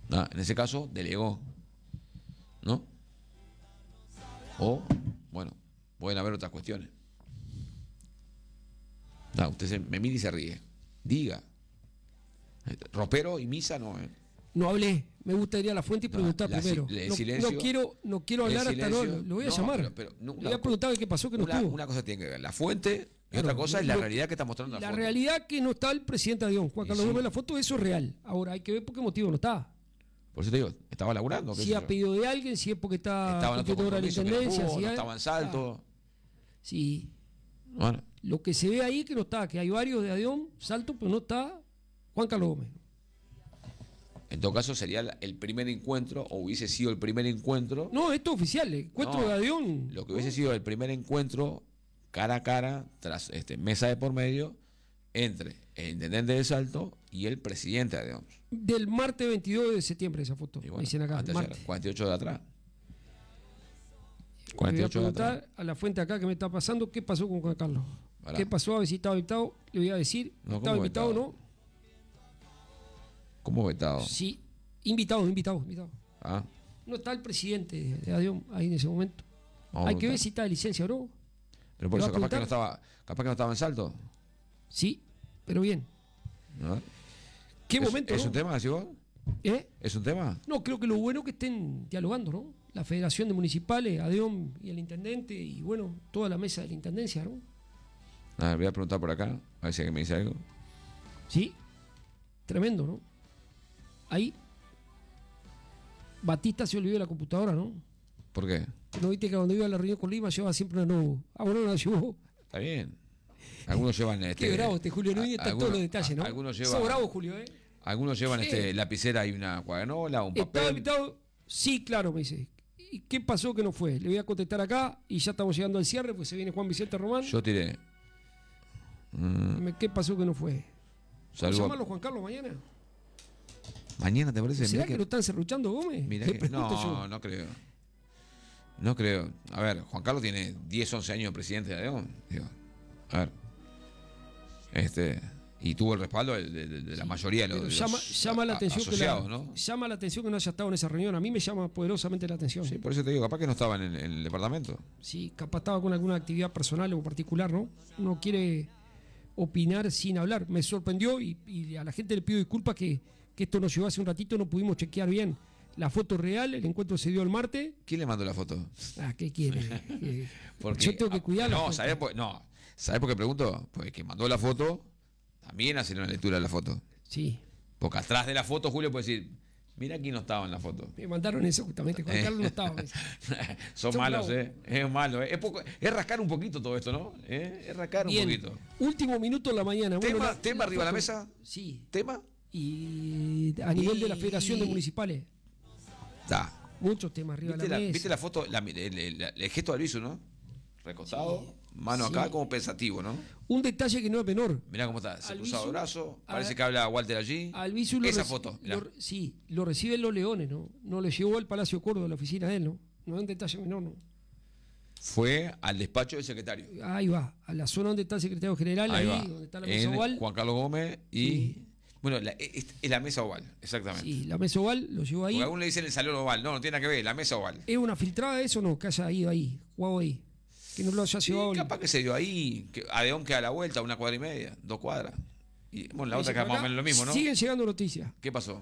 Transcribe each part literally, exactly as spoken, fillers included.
Ah, en ese caso, delegó. ¿No? O, bueno, pueden haber otras cuestiones. Ah, usted se, me mira y se ríe. Diga. Ropero y misa no, ¿eh? No hablé, me gustaría la fuente y preguntar no, la, primero. el no, silencio, no quiero, no quiero hablar hasta no, lo voy a no, llamar. Pero, pero, no, le voy a preguntar qué pasó que no una, estuvo. Una cosa tiene que ver, la fuente, y claro, otra cosa no, es la no, realidad que está mostrando la, la foto. La realidad que no está el presidente Adión, Juan Carlos Gómez, sí. La foto, eso es real. Ahora hay que ver por qué motivo no está. Por eso te digo, estaba laburando. Si ha pedido de alguien, si es porque está estaba en otro de la intendencia, no, pudo, si no hay, estaba en Salto. Ah, sí. Bueno. Lo que se ve ahí que no está, que hay varios de Adión, Salto, pero no está Juan Carlos Gómez. En todo caso sería el primer encuentro, o hubiese sido el primer encuentro. No, esto es oficial, el encuentro no, de Adión. Lo que hubiese sido el primer encuentro, cara a cara, tras este, mesa de por medio, entre el intendente de Salto y el presidente de Adión. Del martes veintidós de septiembre esa foto, bueno, dicen acá. Martes. cuarenta y ocho de atrás. cuarenta y ocho voy a preguntar de atrás. A la fuente acá que me está pasando, ¿qué pasó con Juan Carlos? ¿Qué pasó? A ver si estaba invitado, le voy a decir. No, ¿Estaba invitado o no? ¿Cómo vetado? Sí, invitado, invitado, invitado. Ah. No está el presidente de Adión ahí en ese momento. Vamos Hay que ver si está de licencia o no. Pero por eso, capaz que, no estaba, capaz que no estaba en Salto. Sí, pero bien. ¿No? ¿Qué ¿Es, momento? ¿Es ¿no? un tema, decís vos? ¿Eh? ¿Es un tema? No, creo que lo bueno es que estén dialogando, ¿no? La Federación de Municipales, Adión y el intendente, y bueno, toda la mesa de la intendencia, ¿no? A ver, voy a preguntar por acá, a ver si alguien me dice algo. Sí, tremendo, ¿no? Ahí, Batista se olvidó de la computadora, ¿no? ¿Por qué? ¿No viste que cuando iba a la reunión con Lima llevaba siempre una nueva? Ah, bueno, no la llevó. Está bien. Algunos llevan este. Qué bravo este Julio Núñez, está en todos los detalles, ¿no? Algunos llevan. Sos bravo, Julio, ¿eh? Algunos llevan sí. este lapicera y una cuadernola, un papel. ¿Estaba invitado? Sí, claro, me dice. ¿Y qué pasó que no fue? Le voy a contestar acá y ya estamos llegando al cierre, pues se viene Juan Vicente Román. Yo tiré. Mm. ¿Qué pasó que no fue? Saludo. ¿Vamos a llamarlo Juan Carlos mañana? ¿Mañana te parece? ¿Será Mirá que, que lo están serruchando Gómez? Mirá que, no, yo. no creo. No creo. A ver, Juan Carlos tiene diez, once años de presidente de León. Digo, a ver. Este. Y tuvo el respaldo de, de, de la sí, mayoría de los, de llama, los llama la atención asociados, que la, ¿no? Llama la atención que no haya estado en esa reunión. A mí me llama poderosamente la atención. Sí, por eso te digo, capaz que no estaba en el, en el departamento. Sí, capaz estaba con alguna actividad personal o particular, ¿no? No quiere opinar sin hablar. Me sorprendió y, y a la gente le pido disculpas que, que esto nos llevó hace un ratito, no pudimos chequear bien la foto real. El encuentro se dio el martes. ¿Quién le mandó la foto? Ah, ¿qué quiere? eh, Porque, yo tengo que cuidar la no, foto. ¿sabés por, no, ¿sabés por qué pregunto? Pues que mandó la foto, también hacer una lectura de la foto. Sí. Porque atrás de la foto Julio puede decir, mira quién no estaba en la foto. Me mandaron eso justamente, Juan Carlos no estaba. Son Yo malos, bravo. ¿eh? Es malo, ¿eh? Es, poco, es rascar un poquito todo esto, ¿no? ¿Eh? Es rascar Bien. un poquito. Último minuto de la mañana. ¿Tema, bueno, la, tema la arriba de foto. la mesa? Sí. ¿Tema? Y a nivel y... de la Federación de Municipales. Da. Muchos temas arriba de la, la mesa. ¿Viste la foto? La, el, el, el gesto de Luiso, ¿no? Recostado, sí, mano sí. acá, como pensativo, ¿no? Un detalle que no es menor. Mirá cómo está, se Albizu, cruzado el brazo, parece a, que habla Walter allí. Albizu Esa reci- foto, lo, sí, lo reciben los Leones, ¿no? No le llevó al Palacio Córdoba, a la oficina de él, ¿no? No es un detalle menor, ¿no? Fue al despacho del secretario. Ahí va, a la zona donde está el secretario general, ahí, ahí donde está la mesa oval. Juan Carlos Gómez y... Sí. Bueno, la, es, es la mesa oval, exactamente. Sí, la mesa oval lo llevó ahí. Porque algunos le dicen el salón oval, no, no tiene nada que ver, la mesa oval. ¿Es una filtrada eso o no? Que haya ido ahí, jugado ahí. Que no lo haya sí, llevado. Capaz que se dio ahí, que Adeón queda a la vuelta, una cuadra y media, dos cuadras. Y bueno, la y otra que más o menos lo mismo, ¿no? Siguen llegando noticias. ¿Qué pasó?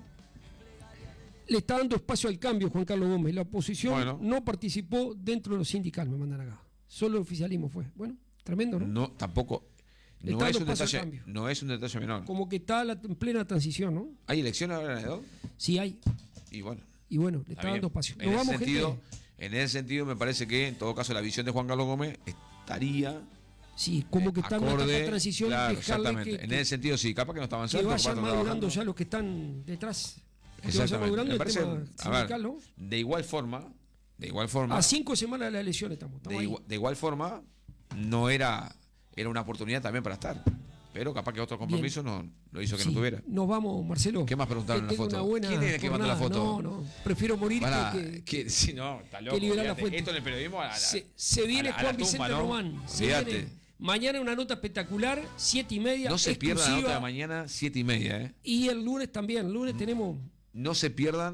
Le está dando espacio al cambio Juan Carlos Gómez. La oposición bueno. no participó dentro de los sindicales, me mandan acá. Solo el oficialismo fue. Bueno, tremendo, ¿no? No, tampoco. No es, un detalle, no es un detalle menor. Como que está la, en plena transición, ¿no? ¿Hay elecciones ahora en Adeón? Sí, hay. Y bueno. Y bueno, le está, está dando espacio. En, ese sentido, en ese sentido, me parece que, en todo caso, la visión de Juan Carlos Gómez estaría... Sí, como que está acorde, en una transición. Claro, exactamente. Que, en ese sentido, sí, capaz que no está avanzando. Que vayan madurando ya los que están detrás. Que vayan madurando me parece, el tema sindical, ver, ¿no? De igual forma, de igual forma... A cinco semanas de la elección estamos. estamos de, igual, de igual forma, no era, era una oportunidad también para estar. Pero capaz que otro compromiso no, lo hizo que sí, no tuviera. Nos vamos, Marcelo. ¿Qué más preguntaron en la foto? ¿Quién es el que mandó la foto? No, no. Prefiero morir para, que, que, que... Si no, está loco. Que liberar la fuente. Esto en el periodismo... A la, se, se viene a la, Juan a la tumba, Vicente ¿no? Román. Se viene, mañana una nota espectacular, siete y media. No se exclusiva. pierda la nota de mañana, siete y media. ¿eh? Y el lunes también. El lunes tenemos... No se pierdan